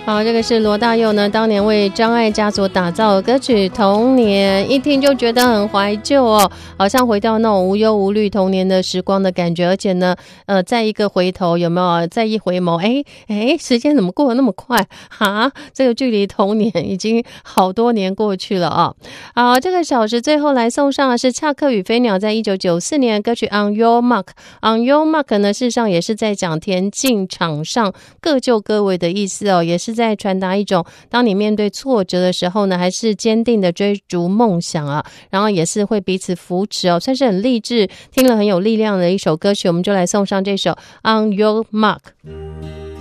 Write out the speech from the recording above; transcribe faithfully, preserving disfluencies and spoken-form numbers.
好，这个是罗大佑呢当年为张艾嘉所打造的歌曲《童年》，一听就觉得很怀旧哦，好像回到那种无忧无虑童年的时光的感觉。而且呢呃，再一个回头有没有，再一回眸，哎哎，时间怎么过得那么快哈？这个距离童年已经好多年过去了啊、哦！好，这个小时最后来送上的是恰克与飞鸟在一九九四年的歌曲 On Your Mark。On Your Mark 呢，事实上也是在讲田径场上各就各位的意思哦，也是在传达一种当你面对挫折的时候呢，还是坚定的追逐梦想啊，然后也是会彼此扶持哦，算是很励志，听了很有力量的一首歌曲。我们就来送上这首 On Your Mark。